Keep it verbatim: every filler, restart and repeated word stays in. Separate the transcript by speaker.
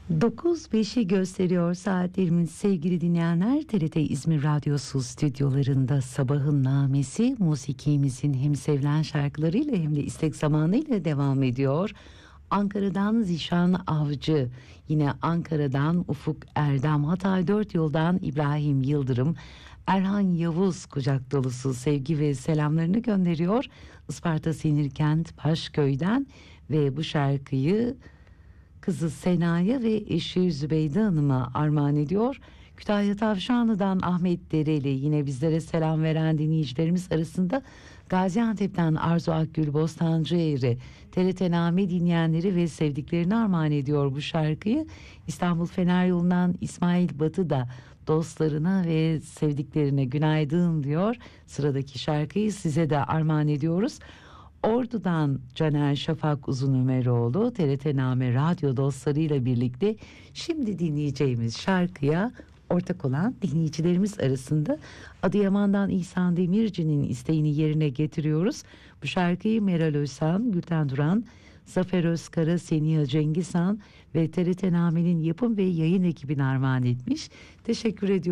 Speaker 1: dokuz beşi gösteriyor saatlerimiz sevgili dinleyenler. T R T İzmir Radyosu stüdyolarında Sabahın Namesi musikimizin hem sevilen şarkılarıyla hem de istek zamanıyla devam ediyor. Ankara'dan Zişan Avcı, yine Ankara'dan Ufuk Erdem, Hatay Dört Yoldan İbrahim Yıldırım, Erhan Yavuz kucak dolusu sevgi ve selamlarını gönderiyor. Isparta Sinirkent Başköy'den ve bu şarkıyı kızı Sena'ya ve eşi Zübeyde Hanım'a armağan ediyor. Kütahya Tavşanlı'dan Ahmet Dereli, yine bizlere selam veren dinleyicilerimiz arasında Gaziantep'ten Arzu Akgül Bostancıeri, T R T Name dinleyenleri ve sevdiklerini armağan ediyor bu şarkıyı. İstanbul Fener Yolu'ndan İsmail Batı da dostlarına ve sevdiklerine günaydın diyor. Sıradaki şarkıyı size de armağan ediyoruz. Ordu'dan Caner Şafak Uzunömeroğlu, T R T Name radyo dostlarıyla birlikte şimdi dinleyeceğimiz şarkıya ortak olan dinleyicilerimiz arasında Adıyaman'dan İhsan Demirci'nin isteğini yerine getiriyoruz. Bu şarkıyı Meral Özhan, Gülten Duran, Zafer Özkara, Seniha Cengizhan ve T R T Name'nin yapım ve yayın ekibine armağan etmiş. Teşekkür ediyorum.